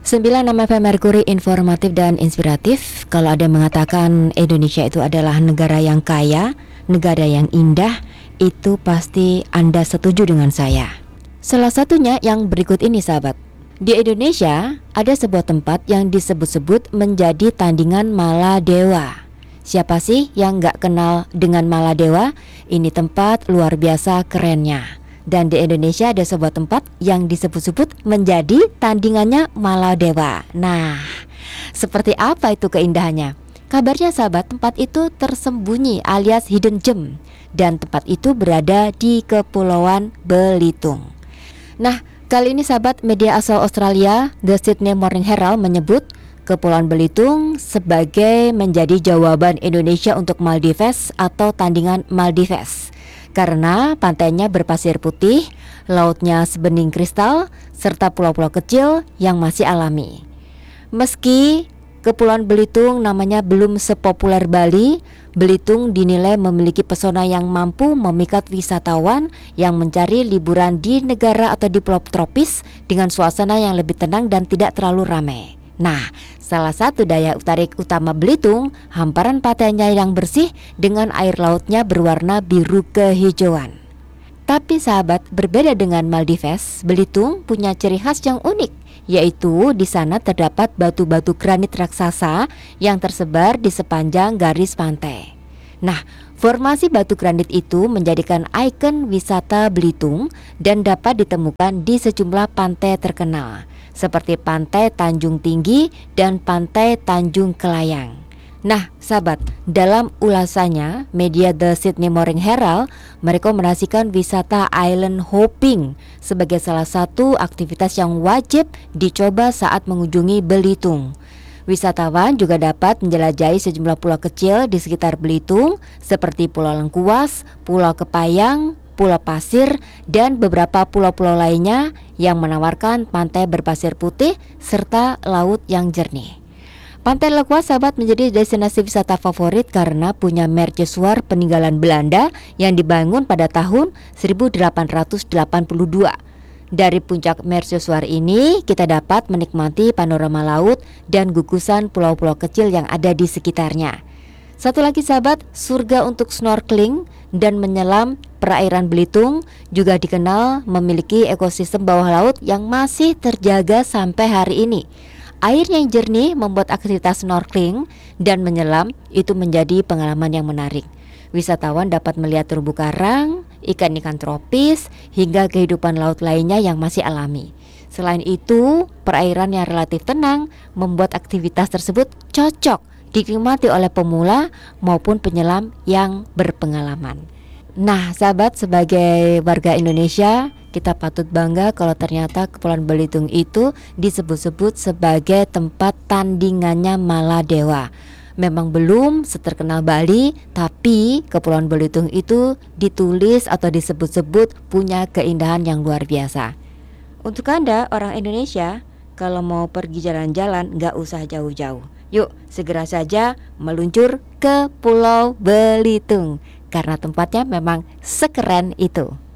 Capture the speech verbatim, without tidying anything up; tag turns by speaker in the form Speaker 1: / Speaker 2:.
Speaker 1: sembilan enam F M Merkuri, informatif dan inspiratif. Kalau ada yang mengatakan Indonesia itu adalah negara yang kaya, negara yang indah, itu pasti Anda setuju dengan saya. Salah satunya yang berikut ini, sahabat. Di Indonesia ada sebuah tempat yang disebut-sebut menjadi tandingan Maladewa. Siapa sih yang gak kenal dengan Maladewa? Ini tempat luar biasa kerennya. Dan di Indonesia ada sebuah tempat yang disebut-sebut menjadi tandingannya Maladewa. Nah, seperti apa itu keindahannya? Kabarnya sahabat, tempat itu tersembunyi alias hidden gem. Dan tempat itu berada di Kepulauan Belitung. Nah, kali ini sahabat, media asal Australia The Sydney Morning Herald menyebut Kepulauan Belitung sebagai menjadi jawaban Indonesia untuk Maldives atau tandingan Maldives. Karena pantainya berpasir putih, lautnya sebening kristal, serta pulau-pulau kecil yang masih alami. Meski Kepulauan Belitung namanya belum sepopuler Bali, Belitung dinilai memiliki pesona yang mampu memikat wisatawan yang mencari liburan di negara atau di pulau tropis dengan suasana yang lebih tenang dan tidak terlalu ramai. Nah, salah satu daya tarik utama Belitung, hamparan pantainya yang bersih dengan air lautnya berwarna biru kehijauan. Tapi sahabat, berbeda dengan Maldives, Belitung punya ciri khas yang unik, yaitu di sana terdapat batu-batu granit raksasa yang tersebar di sepanjang garis pantai. Nah, formasi batu granit itu menjadikan ikon wisata Belitung dan dapat ditemukan di sejumlah pantai terkenal seperti Pantai Tanjung Tinggi dan Pantai Tanjung Kelayang. Nah, sahabat, dalam ulasannya, media The Sydney Morning Herald merekomendasikan wisata island hopping sebagai salah satu aktivitas yang wajib dicoba saat mengunjungi Belitung. Wisatawan juga dapat menjelajahi sejumlah pulau kecil di sekitar Belitung seperti Pulau Lengkuas, Pulau Kepayang, Pulau Pasir, dan beberapa pulau-pulau lainnya yang menawarkan pantai berpasir putih serta laut yang jernih. Pantai Lengkuas sahabat menjadi destinasi wisata favorit karena punya mercusuar peninggalan Belanda yang dibangun pada tahun seribu delapan ratus delapan puluh dua. Dari puncak mercusuar ini kita dapat menikmati panorama laut dan gugusan pulau-pulau kecil yang ada di sekitarnya. Satu lagi sahabat, surga untuk snorkeling dan menyelam. Perairan Belitung juga dikenal memiliki ekosistem bawah laut yang masih terjaga sampai hari ini. Airnya yang jernih membuat aktivitas snorkeling dan menyelam itu menjadi pengalaman yang menarik. Wisatawan dapat melihat terumbu karang, ikan-ikan tropis, hingga kehidupan laut lainnya yang masih alami. Selain itu, perairan yang relatif tenang membuat aktivitas tersebut cocok dinikmati oleh pemula maupun penyelam yang berpengalaman. Nah, sahabat, sebagai warga Indonesia, kita patut bangga kalau ternyata Kepulauan Belitung itu disebut-sebut sebagai tempat tandingannya Maladewa. Memang belum seterkenal Bali, tapi Kepulauan Belitung itu ditulis atau disebut-sebut punya keindahan yang luar biasa. Untuk Anda, orang Indonesia, kalau mau pergi jalan-jalan gak usah jauh-jauh. Yuk, segera saja meluncur ke Pulau Belitung, karena tempatnya memang sekeren itu.